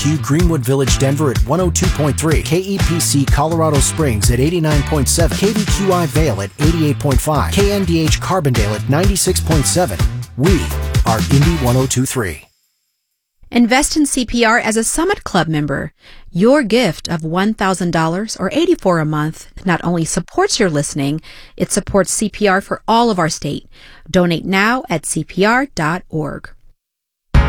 Greenwood Village, Denver at 102.3, KEPC Colorado Springs at 89.7, KVQI Vale at 88.5, KNDH Carbondale at 96.7. We are Indy 102.3. Invest in CPR as a Summit Club member. Your gift of $1,000 or $84 a month not only supports your listening, it supports CPR for all of our state. Donate now at CPR.org.